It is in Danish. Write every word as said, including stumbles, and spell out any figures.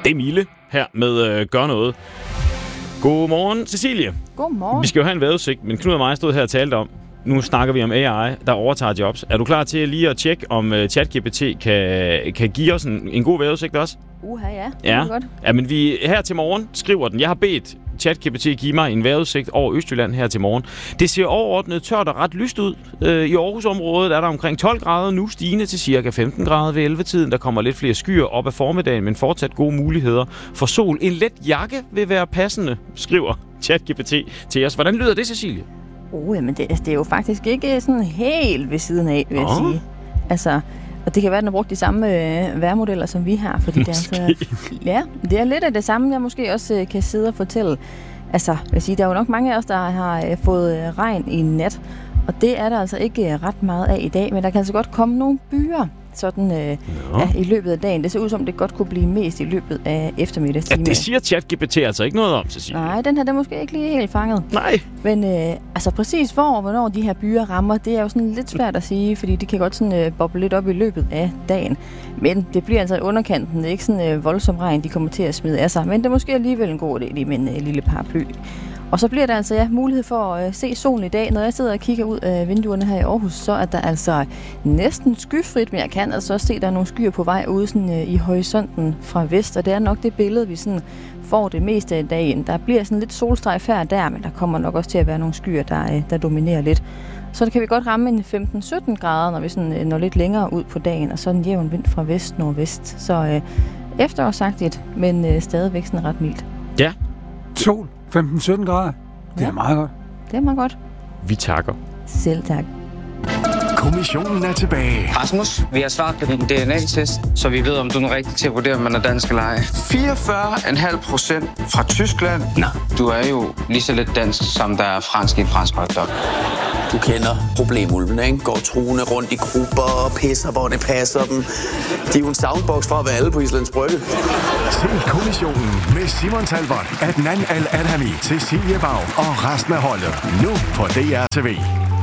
Det er Mille her med øh, Gør Noget. Godmorgen, Cecilie. Godmorgen. Vi skal jo have en vejrudsigt, men Knud og mig stod her og talte om, nu snakker vi om A I, der overtager jobs. Er du klar til lige at tjekke, om uh, ChatGPT kan, kan give os en, en god vejrudsigt også? Uha, ja. Det ja. er godt. Ja, men vi her til morgen skriver den. Jeg har bedt ChatGPT give mig en vejrudsigt over Østjylland her til morgen. Det ser overordnet tørt og ret lyst ud. Øh, I Aarhusområdet er der omkring tolv grader nu, stigende til cirka femten grader ved elleve-tiden. Der kommer lidt flere skyer op ad formiddagen, men fortsat gode muligheder for sol. En let jakke vil være passende, skriver ChatGPT til os. Hvordan lyder det, Cecilie? Oh, jamen det, det er jo faktisk ikke sådan helt ved siden af, vil jeg oh. sige. Altså, og det kan være, at den har brugt de samme øh, vejrmodeller, som vi har. Fordi det er, altså, ja, det er lidt af det samme, jeg måske også øh, kan sidde og fortælle. Altså, jeg vil sige, der er jo nok mange af os, der har øh, fået øh, regn i nat. Og det er der altså ikke øh, ret meget af i dag. Men der kan altså godt komme nogle byer sådan, øh, ja, i løbet af dagen. Det ser ud som, det godt kunne blive mest i løbet af eftermiddagstimen. Ja, det siger ChatGPT altså ikke noget om, Cecilie. Nej, den her den er måske ikke lige helt fanget. Nej. Men øh, altså præcis hvor og hvornår de her byer rammer, det er jo sådan lidt svært at sige, fordi de kan godt sådan øh, boble lidt op i løbet af dagen. Men det bliver altså i underkanten. Det er ikke sådan øh, voldsom regn, de kommer til at smide af sig. Men det er måske alligevel en god idé lige med en øh, lille paraply. Og så bliver der altså ja, mulighed for at øh, se solen i dag. Når jeg sidder og kigger ud af vinduerne her i Aarhus, så er der altså næsten skyfrit, men jeg kan altså også se, at der er nogle skyer på vej ude sådan, øh, i horisonten fra vest. Og det er nok det billede, vi sådan får det meste af dagen. Der bliver sådan lidt solstrejf her og der, men der kommer nok også til at være nogle skyer, der, øh, der dominerer lidt. Så kan vi godt ramme en femten sytten grader, når vi sådan, øh, når lidt længere ud på dagen, og så en jævn vind fra vest-nordvest. Så øh, efterårsagtigt, men øh, stadigvæk sådan ret mildt. Ja. Sol. femten sytten grader. Det er ja. meget godt. Det er meget godt. Vi takker. Selv tak. Kommissionen er tilbage. Rasmus, vi har svaret på din D N A-test, så vi ved, om du er rigtig til at vurdere, om man er dansk eller ej. fireogfyrre komma fem procent fra Tyskland. Nå, du er jo lige så lidt dansk, som der er fransk i en fransk hotdog. Du kender problemulvene, ikke? Går truende rundt i grupper og pisser, hvor det passer dem. De er jo en soundbox fra at være alle på Islands Brygge. Se Kommissionen med Simon Talbot, Adnan Al-Adhami, Cecilie Bag og resten af holdet. Nu på D R T V.